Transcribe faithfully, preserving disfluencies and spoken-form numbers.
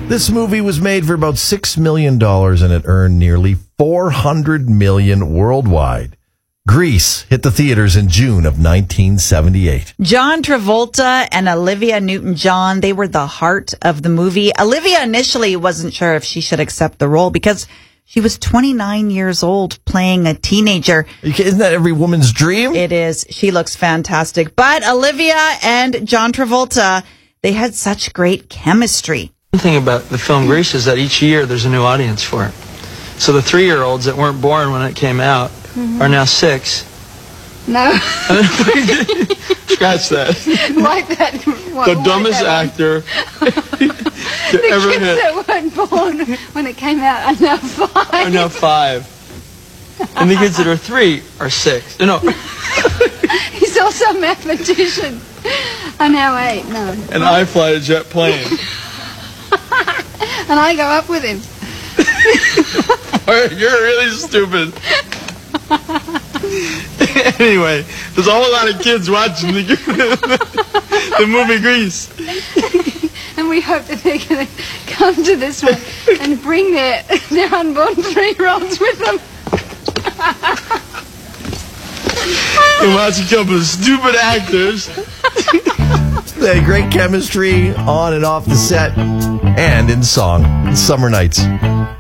This movie was made for about six million dollars and it earned nearly four hundred million dollars worldwide. Grease hit the theaters in June of nineteen seventy-eight. John Travolta and Olivia Newton-John, they were the heart of the movie. Olivia initially wasn't sure if she should accept the role because she was twenty-nine years old playing a teenager. Isn't that every woman's dream? It is. She looks fantastic. But Olivia and John Travolta, they had such great chemistry. One thing about the film Grease is that each year there's a new audience for it. So the three-year-olds that weren't born when it came out mm-hmm. are now six. No. Scratch that. Like that. What, the dumbest that actor to the ever kids hit. that weren't born when it came out are now five. Are now five. And the kids that are three are six. No. He's also a mathematician. Are now eight. No. And I fly a jet plane. And I go up with him. You're really stupid. Anyway, there's a whole lot of kids watching the, the movie Grease. And we hope that they're going to come to this one and bring their, their unborn three-year-olds with them. And watch a couple of stupid actors. They had great chemistry on and off the set and in song. Summer Nights.